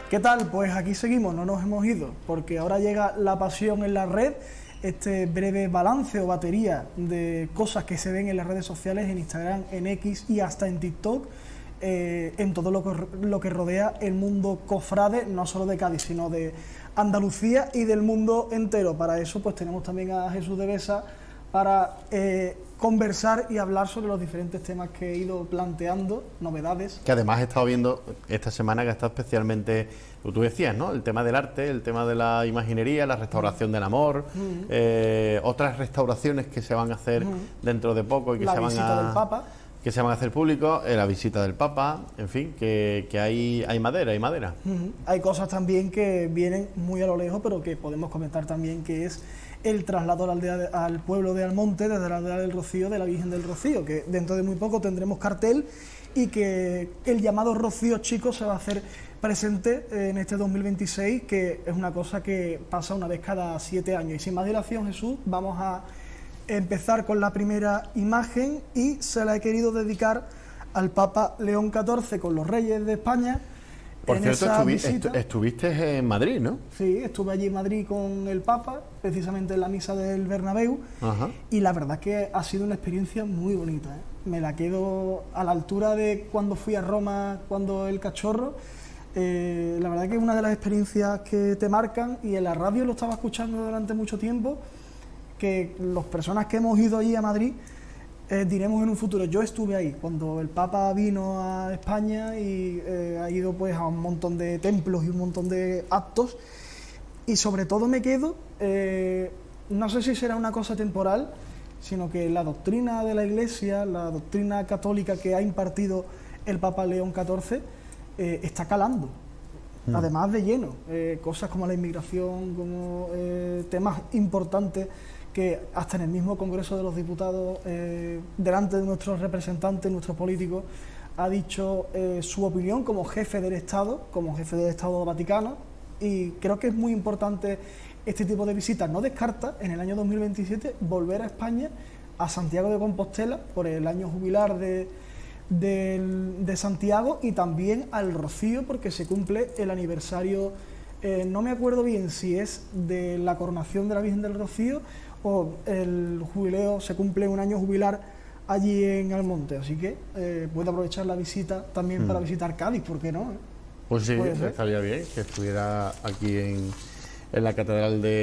¿Qué tal? Pues aquí seguimos, no nos hemos ido, porque ahora llega La Pasión en la Red, este breve balance o batería de cosas que se ven en las redes sociales, en Instagram, en X y hasta en TikTok, en todo lo que rodea el mundo cofrade, no solo de Cádiz, sino de Andalucía y del mundo entero. Para eso pues tenemos también a Jesús de Besa para conversar y hablar sobre los diferentes temas que he ido planteando, novedades. Que además he estado viendo esta semana que está especialmente, lo que tú decías, ¿no? El tema del arte, el tema de la imaginería, la restauración del amor, otras restauraciones que se van a hacer dentro de poco y que la se van visita del Papa, que se van a hacer públicos, la visita del Papa, en fin, que hay madera, hay madera. Hay cosas también que vienen muy a lo lejos, pero que podemos comentar también, que es el traslado a la aldea al pueblo de Almonte, desde la aldea del Rocío, de la Virgen del Rocío, que dentro de muy poco tendremos cartel y que el llamado Rocío Chico se va a hacer presente en este 2026, que es una cosa que pasa una vez cada 7 años. Y sin más dilación, Jesús, vamos a empezar con la primera imagen y se la he querido dedicar al Papa León XIV con los Reyes de España. Por cierto, estuviste en Madrid, ¿no? Sí, estuve allí en Madrid con el Papa, precisamente en la misa del Bernabéu. Y la verdad que ha sido una experiencia muy bonita, ¿eh? Me la quedo a la altura de cuando fui a Roma, cuando el cachorro. La verdad que es una de las experiencias que te marcan, y en la radio lo estaba escuchando durante mucho tiempo, que las personas que hemos ido allí a Madrid diremos en un futuro. Yo estuve ahí cuando el Papa vino a España y ha ido pues a un montón de templos y un montón de actos, y sobre todo me quedo, no sé si será una cosa temporal, sino que la doctrina de la Iglesia, la doctrina católica que ha impartido el Papa León XIV está calando, además de lleno, cosas como la inmigración, como temas importantes que hasta en el mismo Congreso de los Diputados, delante de nuestros representantes, nuestros políticos, ha dicho su opinión como jefe del Estado Vaticano, y creo que es muy importante este tipo de visitas. No descarta en el año 2027 volver a España, a Santiago de Compostela, por el año jubilar de Santiago, y también al Rocío, porque se cumple el aniversario, no me acuerdo bien si es de la coronación de la Virgen del Rocío o el jubileo, se cumple un año jubilar allí en Almonte, así que puedo aprovechar la visita también para visitar Cádiz, ¿por qué no? Pues sí, estaría bien que estuviera aquí en la Catedral de